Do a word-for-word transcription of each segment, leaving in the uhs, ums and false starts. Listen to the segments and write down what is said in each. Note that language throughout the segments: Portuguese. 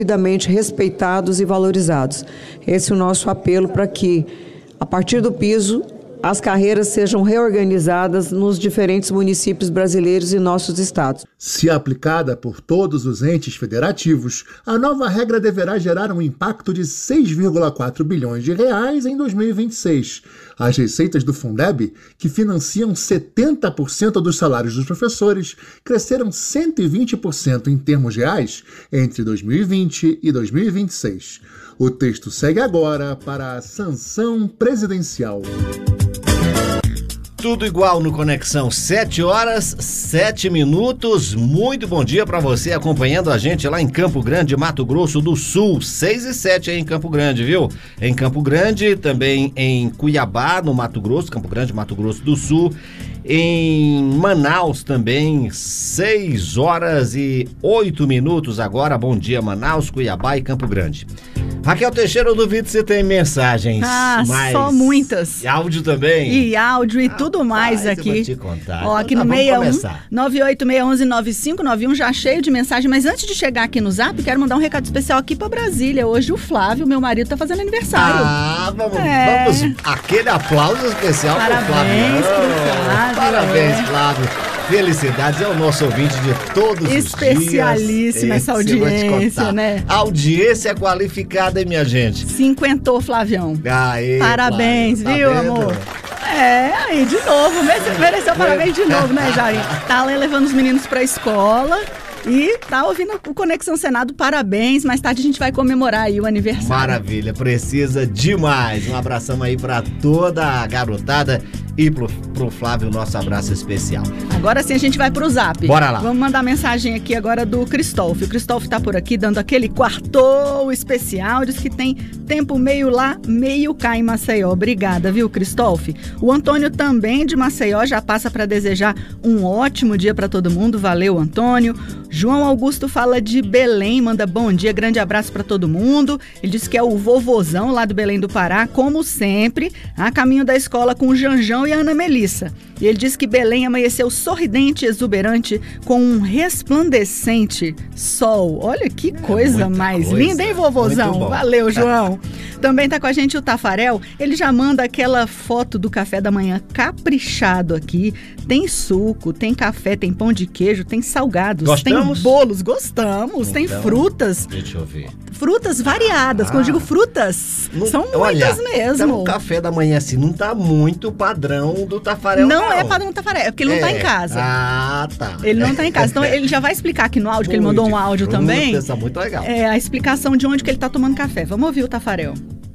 devidamente respeitados e valorizados. Esse é o nosso apelo para que, a partir do piso, as carreiras sejam reorganizadas nos diferentes municípios brasileiros e nossos estados. Se aplicada por todos os entes federativos, a nova regra deverá gerar um impacto de seis vírgula quatro bilhões de reais em dois mil e vinte e seis. As receitas do Fundeb, que financiam setenta por cento dos salários dos professores, cresceram cento e vinte por cento em termos reais entre dois mil e vinte e dois mil e vinte e seis. O texto segue agora para a sanção presidencial. Tudo igual no Conexão, sete horas, sete minutos. Muito bom dia para você acompanhando a gente lá em Campo Grande, Mato Grosso do Sul. seis e sete aí em Campo Grande, viu? Em Campo Grande, também em Cuiabá, no Mato Grosso, Campo Grande, Mato Grosso do Sul. Em Manaus também, seis horas e oito minutos agora. Bom dia, Manaus, Cuiabá e Campo Grande. Raquel Teixeira, eu duvido se tem mensagens. Ah, mas... só muitas. E áudio também? E áudio e ah, tudo mais aqui. Eu vou te contar. Ó, aqui então, no tá, sessenta e um, nove oito seis um um nove cinco nove um, já cheio de mensagem. Mas antes de chegar aqui no Zap, quero mandar um recado especial aqui pra Brasília. Hoje o Flávio, meu marido, tá fazendo aniversário. Ah, vamos, é. vamos. Aquele aplauso especial Parabéns pro Flávio. pro Flávio. Parabéns, é. Flávio. Felicidades, é o nosso ouvinte de todos os dias. Especialíssima essa audiência, né? Audiência qualificada, hein, minha gente? Cinquentou, Flavião. Aê, parabéns, Flávio, viu, tá amor? É, aí, de novo, mereceu, mereceu parabéns de novo, né, Jair? Tá levando os meninos pra escola e tá ouvindo o Conexão Senado, parabéns. Mais tarde a gente vai comemorar aí o aniversário. Maravilha, precisa demais. Um abração aí pra toda a garotada e pro, pro Flávio, nosso abraço especial. Agora sim a gente vai pro Zap. Bora lá. Vamos mandar mensagem aqui agora do Cristóvão. O Cristóvão tá por aqui dando aquele quartou especial. Diz que tem tempo meio lá, meio cá em Maceió. Obrigada, viu, Cristóvão? O Antônio também de Maceió já passa para desejar um ótimo dia para todo mundo. Valeu, Antônio. João Augusto fala de Belém, manda bom dia, grande abraço para todo mundo. Ele diz que é o vovozão lá do Belém do Pará, como sempre, a caminho da escola com o Janjão e a Ana Melissa. E ele diz que Belém amanheceu sorridente e exuberante com um resplandecente sol. Olha que coisa é mais coisa. linda, hein, vovozão? Valeu, João. Também tá com a gente o Tafarel. Ele já manda aquela foto do café da manhã caprichado aqui. Tem suco, tem café, tem pão de queijo, tem salgados, Gostamos? tem bolos. Gostamos. Então, tem frutas. Deixa eu ver. Frutas variadas. Ah, quando eu digo frutas, não, são olha, muitas mesmo. Então o café da manhã assim não tá muito padrão do Tafarel, não. Não Não é padrão do Tafarel, é porque ele é. não tá em casa. Ah, tá. Ele não tá em casa. Então ele já vai explicar aqui no áudio, que ele mandou um áudio fruta, também. Isso é muito legal. É a explicação de onde que ele tá tomando café. Vamos ouvir o Tafarel.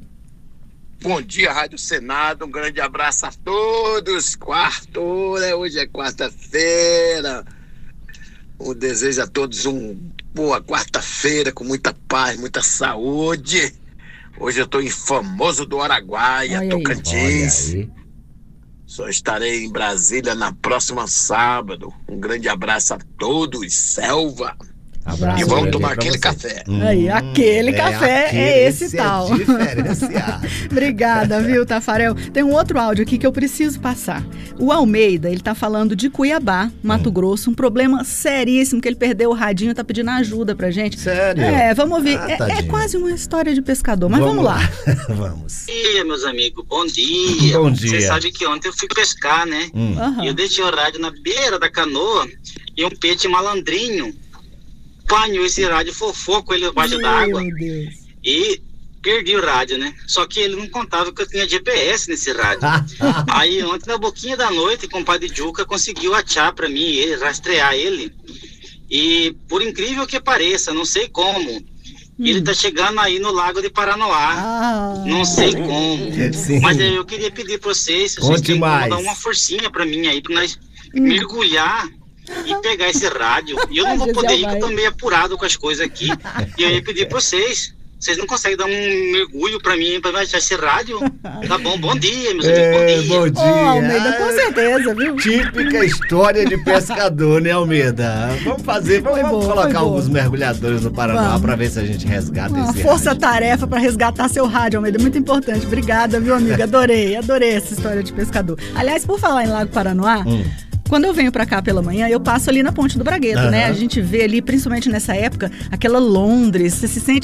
Bom dia, Rádio Senado. Um grande abraço a todos. Quarto, né? Hoje é quarta-feira. Eu desejo a todos uma boa quarta-feira, com muita paz, muita saúde. Hoje eu tô em Famoso do Araguaia, Olha Tocantins. Aí. Só estarei em Brasília na próxima sábado. Um grande abraço a todos. Selva. Abraço, e vamos tomar aquele você. café. Hum, Aí, aquele é café aquele, é esse, esse tal. É diferenciado. Obrigada, viu, Tafarel? Tem um outro áudio aqui que eu preciso passar. O Almeida, ele tá falando de Cuiabá, Mato hum. Grosso, um problema seríssimo, que ele perdeu o radinho, tá pedindo ajuda pra gente. Sério? É, vamos ouvir. Ah, é, é quase uma história de pescador, mas vamos, vamos lá. Vamos. Bom dia, meus amigos, bom dia. Bom dia. Você sabe que ontem eu fui pescar, né? Hum. Uhum. E eu deixei o rádio na beira da canoa e um peixe malandrinho apanhou esse rádio, fofou com ele debaixo d'água e perdi o rádio, né? Só que ele não contava que eu tinha G P S nesse rádio. Aí ontem, na boquinha da noite, o compadre Juca conseguiu achar pra mim, ele, rastrear ele. E por incrível que pareça, não sei como, hum. ele tá chegando aí no Lago de Paranoá. Ah. Não sei como. Sim. Mas eu queria pedir pra vocês, se vocês têm como dar uma forcinha pra mim aí, pra nós hum. mergulhar e pegar esse rádio. E eu não vou poder ir, porque eu tô meio apurado com as coisas aqui. E eu ia pedir pra vocês. Vocês não conseguem dar um mergulho pra mim, pra achar esse rádio? Tá bom, bom dia, meus amigos, bom dia. Bom dia. Oh, Almeida, com certeza, viu? Típica história de pescador, né, Almeida? Vamos fazer, vamos, vamos bom, colocar alguns mergulhadores no Paraná vamos. pra ver se a gente resgata Uma esse força-tarefa pra resgatar seu rádio, Almeida, muito importante. Obrigada, viu, amiga? Adorei, adorei essa história de pescador. Aliás, por falar em Lago Paranoá, hum. Quando eu venho pra cá pela manhã, eu passo ali na Ponte do Bragueta, Aham. né? A gente vê ali, principalmente nessa época, aquela Londres, você se sente